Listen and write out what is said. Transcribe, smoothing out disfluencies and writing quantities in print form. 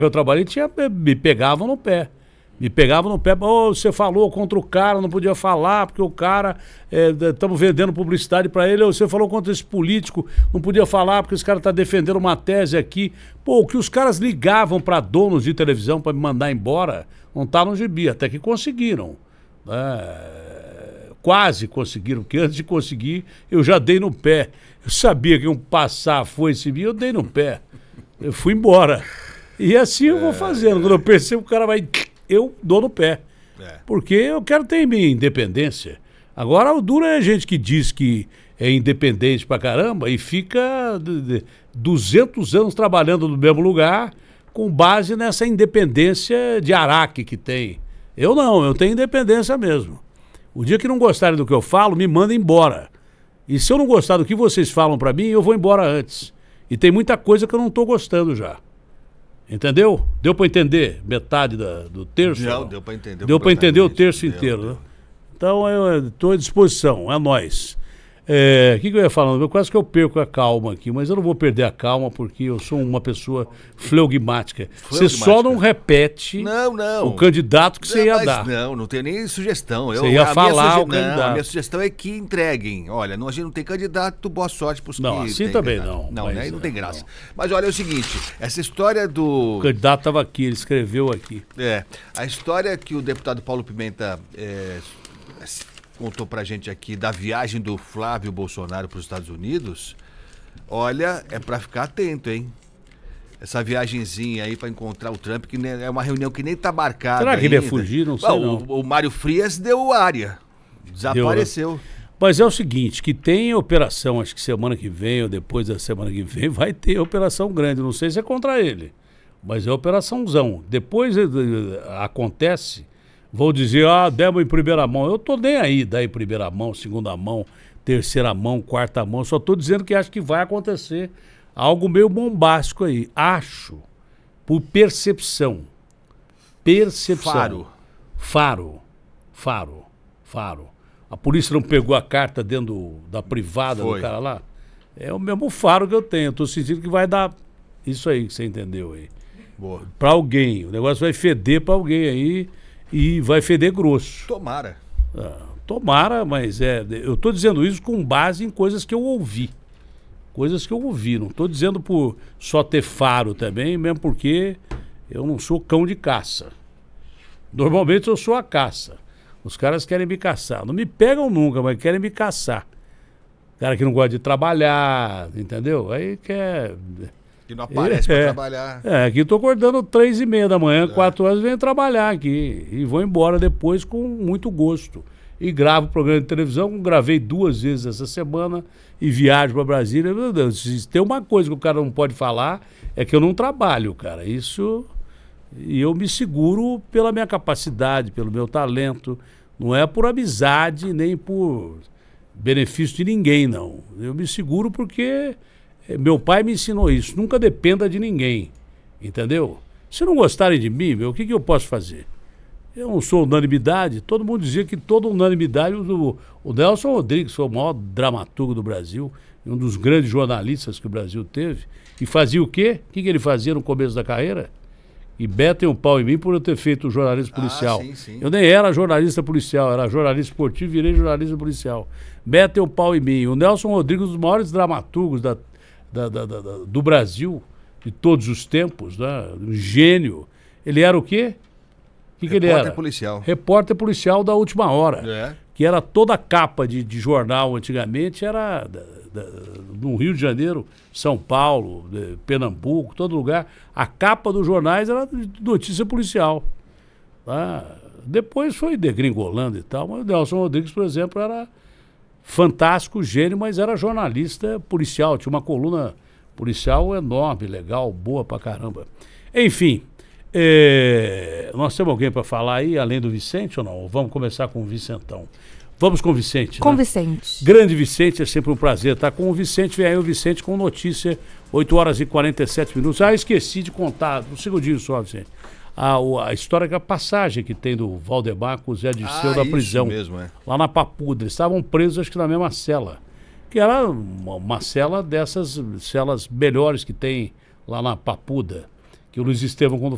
Eu trabalhei, me pegavam no pé. Me pegavam no pé, você falou contra o cara, não podia falar, porque o cara, estamos vendendo publicidade para ele, ou você falou contra esse político, não podia falar, porque esse cara está defendendo uma tese aqui. Pô, o que os caras ligavam para donos de televisão para me mandar embora, não tá no gibi, até que conseguiram. Quase conseguiram, porque antes de conseguir, eu já dei no pé. Eu sabia que iam passar, eu dei no pé. Eu fui embora. E assim eu vou fazendo, quando eu percebo que o cara vai... eu dou no pé. Porque eu quero ter minha independência. Agora, o duro é a gente que diz que é independente pra caramba e fica 200 anos trabalhando no mesmo lugar com base nessa independência de Araque que tem. Eu não, eu tenho independência mesmo. O dia que não gostarem do que eu falo, me mandem embora. E se eu não gostar do que vocês falam pra mim, eu vou embora antes. E tem muita coisa que eu não tô gostando já. Entendeu? Deu para entender metade do terço? Deu para entender. Deu para entender o terço inteiro, né? Então eu estou à disposição, é nóis. O que eu ia falando? Quase que eu perco a calma aqui, mas eu não vou perder a calma porque eu sou uma pessoa fleugmática. Você só não repete o candidato que você ia dar. Não tem nem sugestão. Você ia falar o candidato. A minha sugestão é que entreguem. Olha, a gente não tem candidato, boa sorte para os que não, assim também candidato. Não, né? Aí não tem graça. Não. Mas olha, é o seguinte, essa história do... O candidato estava aqui, ele escreveu aqui. A história que o deputado Paulo Pimenta... contou pra gente aqui da viagem do Flávio Bolsonaro para os Estados Unidos, olha, é pra ficar atento, hein? Essa viagenzinha aí pra encontrar o Trump, que é uma reunião que nem tá marcada. Será que ele ia fugir? Não sei não. O Mário Frias deu área, desapareceu. Mas é o seguinte, que tem operação, acho que semana que vem ou depois da semana que vem, vai ter operação grande, não sei se é contra ele, mas é operaçãozão. Depois acontece... Vou dizer, demos em primeira mão. Eu tô nem aí, dar em primeira mão, segunda mão, terceira mão, quarta mão. Só tô dizendo que acho que vai acontecer algo meio bombástico aí. Acho, por percepção. Faro. A polícia não pegou a carta dentro da privada do cara lá? É o mesmo faro que eu tenho. Eu tô sentindo que vai dar isso aí que você entendeu aí. Boa. Pra alguém. O negócio vai feder pra alguém aí. E vai feder grosso. Tomara. Tomara, mas eu estou dizendo isso com base em coisas que eu ouvi. Não estou dizendo por só ter faro também, mesmo porque eu não sou cão de caça. Normalmente eu sou a caça. Os caras querem me caçar. Não me pegam nunca, mas querem me caçar. Cara que não gosta de trabalhar, entendeu? Aí quer... Que não aparece para trabalhar. Aqui eu tô acordando 3h30 da manhã, 4 horas, venho trabalhar aqui. E vou embora depois com muito gosto. E gravo programa de televisão, gravei 2 vezes essa semana e viajo para Brasília. Meu Deus, se tem uma coisa que o cara não pode falar, é que eu não trabalho, cara. Isso... E eu me seguro pela minha capacidade, pelo meu talento. Não é por amizade, nem por benefício de ninguém, não. Eu me seguro porque... Meu pai me ensinou isso, nunca dependa de ninguém, entendeu? Se não gostarem de mim, o que eu posso fazer? Eu não sou unanimidade, todo mundo dizia que toda unanimidade, o Nelson Rodrigues foi o maior dramaturgo do Brasil, um dos grandes jornalistas que o Brasil teve, e fazia o quê? O que ele fazia no começo da carreira? E metem um pau em mim por eu ter feito jornalismo policial. Sim. Eu nem era jornalista policial, era jornalista esportivo, virei jornalista policial. Metem um pau em mim. O Nelson Rodrigues, um dos maiores dramaturgos do Brasil, de todos os tempos, né? Um gênio. Ele era o quê? O que ele era? Repórter policial. Repórter policial da Última Hora. Que era toda a capa de jornal antigamente, era no Rio de Janeiro, São Paulo, Pernambuco, todo lugar. A capa dos jornais era de notícia policial. Tá? Depois foi degringolando e tal, mas o Nelson Rodrigues, por exemplo, era fantástico, gênio, mas era jornalista policial, tinha uma coluna policial enorme, legal, boa pra caramba. Enfim, nós temos alguém para falar aí, além do Vicente ou não? Vamos começar com o Vicentão. Vamos com o Vicente. Com o né? Vicente. Grande Vicente, é sempre um prazer estar com o Vicente. Vem aí o Vicente com notícia, 8h47. Esqueci de contar, um segundinho só, Vicente. A história que a passagem que tem do Valdemar com o Zé Dirceu da prisão. Mesmo, lá na Papuda. Eles estavam presos, acho que na mesma cela. Que era uma cela dessas celas melhores que tem lá na Papuda. Que o Luiz Estevão, quando